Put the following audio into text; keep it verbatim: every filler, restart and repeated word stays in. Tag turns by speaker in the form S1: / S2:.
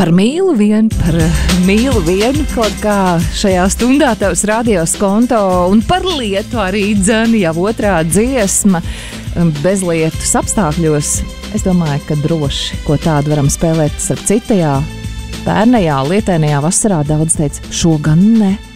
S1: Par mīlu vien, par mīlu vien kaut kā šajā stundā tavs radios konto un par lietu arī dzen jau otrā dziesma bezlietus apstākļos. Es domāju, ka droši, ko tādu varam spēlēt ar citajā, pērnajā, lietainajā vasarā. Daudz teica, šo gan ne.